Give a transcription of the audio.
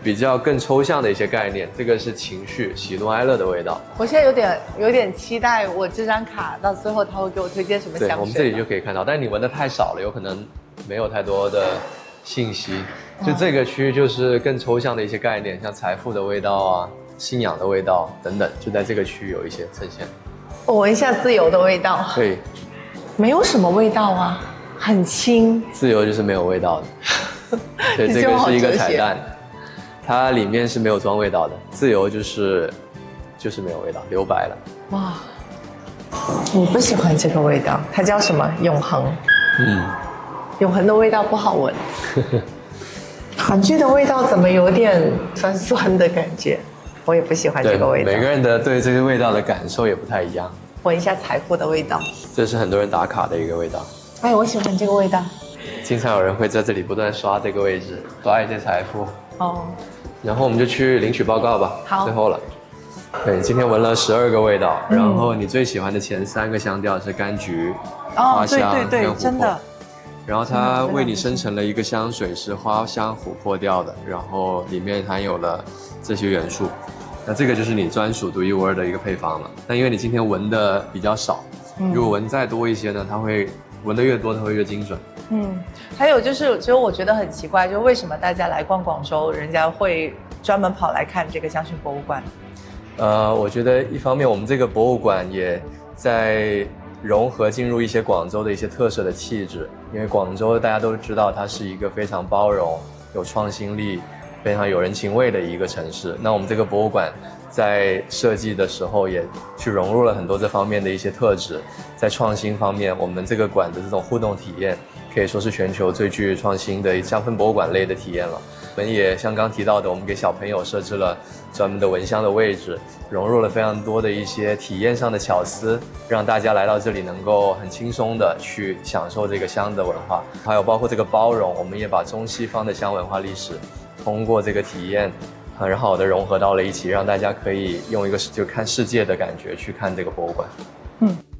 比较更抽象的一些概念，这个是情绪，喜怒哀乐的味道。 我现在有点期待，我这张卡到最后他会给我推荐什么香水。 对，我们这里就可以看到，但是你闻的太少了，有可能没有太多的信息。就这个区就是更抽象的一些概念，像财富的味道啊、信仰的味道等等，就在这个区域有一些呈现。 我闻一下自由的味道。 对， 没有什么味道啊，很轻。 自由就是没有味道的。对，这个是一个彩蛋，它里面是没有装味道的。自由就是没有味道，留白了。 哇，我不喜欢这个味道，它叫什么？永恒。永恒的味道不好闻。韩剧的味道怎么有点酸酸的感觉？我也不喜欢这个味道。 每个人的对这个味道的感受也不太一样。 闻一下财富的味道， 这是很多人打卡的一个味道。 哎，我喜欢这个味道。 经常有人会在这里不断刷这个位置，刷一些财富。 哦。 然后我们就去领取报告吧。 好。 最后了。对，今天闻了12个味道，然后你最喜欢的前3个香调是柑橘、花香跟琥珀。真的。然后它为你生成了一个香水，是花香琥珀调的，然后里面含有了这些元素。那这个就是你专属独一无二的一个配方了。但因为你今天闻的比较少，如果闻再多一些呢，它会闻得越多，它会越精准。 还有就是，其实我觉得很奇怪，就为什么大家来逛广州，人家会专门跑来看这个香薰博物馆？ 我觉得一方面我们这个博物馆也在融合进入一些广州的一些特色的气质，因为广州大家都知道它是一个非常包容、有创新力、非常有人情味的一个城市。那我们这个博物馆在设计的时候也去融入了很多这方面的一些特质，在创新方面，我们这个馆的这种互动体验可以说是全球最具创新的香氛博物馆类的体验了。我们也像刚提到的，我们给小朋友设置了专门的闻香的位置，融入了非常多的一些体验上的巧思，让大家来到这里能够很轻松的去享受这个香的文化。还有包括这个包容，我们也把中西方的香文化历史通过这个体验很好的融合到了一起，让大家可以用一个就看世界的感觉去看这个博物馆。